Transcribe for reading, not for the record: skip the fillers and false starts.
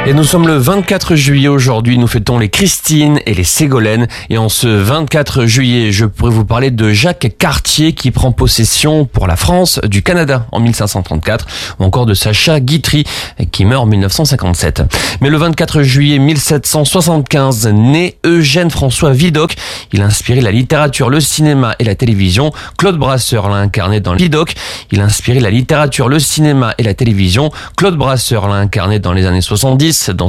Et nous sommes le 24 juillet aujourd'hui, nous fêtons les Christine et les Ségolène. Et en ce 24 juillet, je pourrais vous parler de Jacques Cartier qui prend possession pour la France du Canada en 1534, ou encore de Sacha Guitry qui meurt en 1957. Mais le 24 juillet 1775, naît Eugène François Vidocq. Il a inspiré la littérature, le cinéma et la télévision. Claude Brasseur l'a incarné dans Vidocq. Il a inspiré la littérature, le cinéma et la télévision. Claude Brasseur l'a incarné dans les années 70 dans